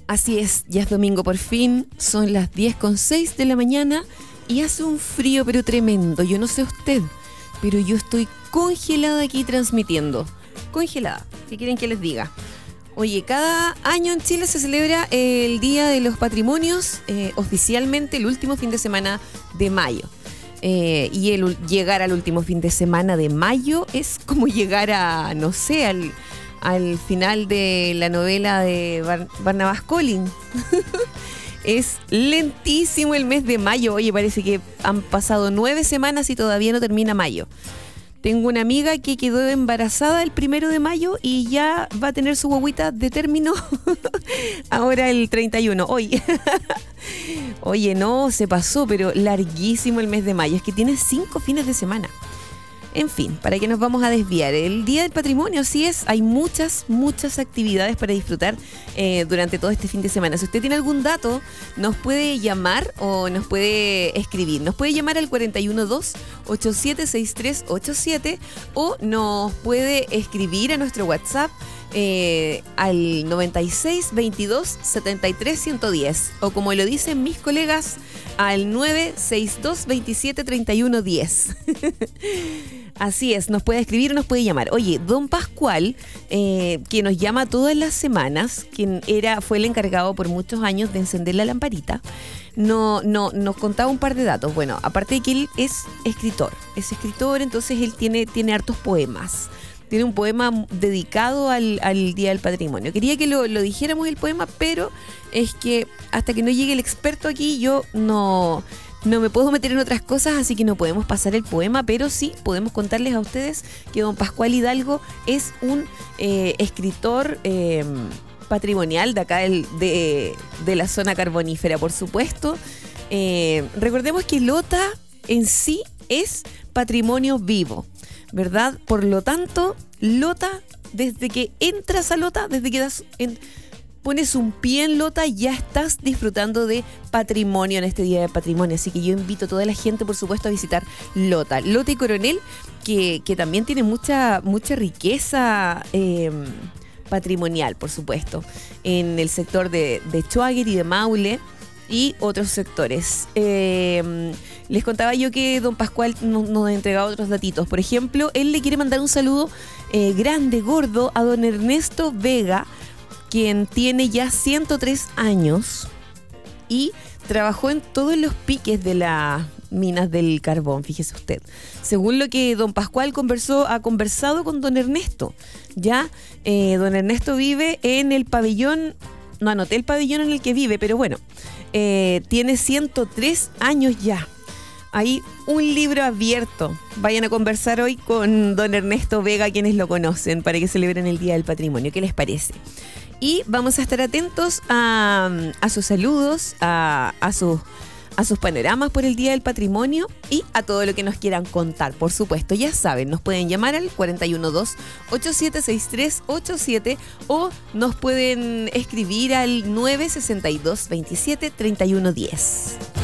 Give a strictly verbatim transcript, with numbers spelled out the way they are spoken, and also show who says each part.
Speaker 1: Así es, ya es domingo por fin, son las diez con seis de la mañana y hace un frío pero tremendo. Yo no sé usted, pero yo estoy congelada aquí transmitiendo. Congelada, ¿qué quieren que les diga? Oye, cada año en Chile se celebra el Día de los Patrimonios, eh, oficialmente el último fin de semana de mayo. Eh, y el llegar al último fin de semana de mayo es como llegar a, no sé, al... al final de la novela de Bar- Barnabás Collins. Es lentísimo el mes de mayo. Oye, parece que han pasado nueve semanas y todavía no termina mayo. Tengo una amiga que quedó embarazada el primero de mayo y ya va a tener su guaguita de término ahora el treinta y uno. Oye, Oye, no, se pasó, pero larguísimo el mes de mayo. Es que tiene cinco fines de semana. En fin, ¿para qué nos vamos a desviar? El Día del Patrimonio, sí es, hay muchas, muchas actividades para disfrutar eh, durante todo este fin de semana. Si usted tiene algún dato, nos puede llamar o nos puede escribir. Nos puede llamar al cuatro uno dos, ocho siete seis tres ocho siete o nos puede escribir a nuestro WhatsApp eh, al noventa y seis veintidós setenta y tres ciento diez o como lo dicen mis colegas, al nueve seis dos veintisiete treinta y uno diez. Así es, nos puede escribir o nos puede llamar. Oye, don Pascual, eh, que nos llama todas las semanas, quien era, fue el encargado por muchos años de encender la lamparita, no, no, nos contaba un par de datos. Bueno, aparte de que él es escritor, es escritor, entonces él tiene, tiene hartos poemas. Tiene un poema dedicado al, al Día del Patrimonio. Quería que lo, lo dijéramos el poema, pero es que hasta que no llegue el experto aquí, yo no... No me puedo meter en otras cosas, así que no podemos pasar el poema, pero sí podemos contarles a ustedes que don Pascual Hidalgo es un eh, escritor eh, patrimonial de acá del, de, de la zona carbonífera, por supuesto. Eh, recordemos que Lota en sí es patrimonio vivo, ¿verdad? Por lo tanto, Lota, desde que entras a Lota, desde que das... En, pones un pie en Lota, ya estás disfrutando de patrimonio en este Día de Patrimonio. Así que yo invito a toda la gente, por supuesto, a visitar Lota. Lota y Coronel, que, que también tiene mucha, mucha riqueza eh, patrimonial, por supuesto, en el sector de, de Schwager y de Maule y otros sectores. Eh, les contaba yo que don Pascual nos, nos entregaba otros datitos. Por ejemplo, él le quiere mandar un saludo eh, grande, gordo, a don Ernesto Vega, quien tiene ya ciento tres años y trabajó en todos los piques de las minas del carbón, fíjese usted. Según lo que don Pascual conversó, ha conversado con don Ernesto, ya eh, don Ernesto vive en el pabellón, no anoté el pabellón en el que vive, pero bueno, eh, tiene ciento tres años ya. Hay un libro abierto. Vayan a conversar hoy con don Ernesto Vega, quienes lo conocen, para que celebren el Día del Patrimonio. ¿Qué les parece? Y vamos a estar atentos a, a sus saludos, a, a, sus, a sus panoramas por el Día del Patrimonio y a todo lo que nos quieran contar. Por supuesto, ya saben, nos pueden llamar al cuatro uno dos, ocho siete seis tres ocho siete o nos pueden escribir al nueve seis dos veintisiete treinta y uno diez.